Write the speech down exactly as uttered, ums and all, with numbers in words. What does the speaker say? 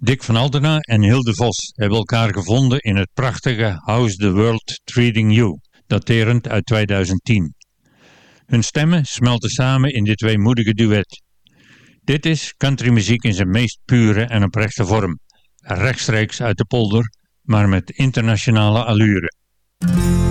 Dick van Altena en Hilde Vos hebben elkaar gevonden in het prachtige How's the World Treating You, daterend uit tweeduizend tien. Hun stemmen smelten samen in dit weemoedige duet. Dit is countrymuziek in zijn meest pure en oprechte vorm, rechtstreeks uit de polder, maar met internationale allure.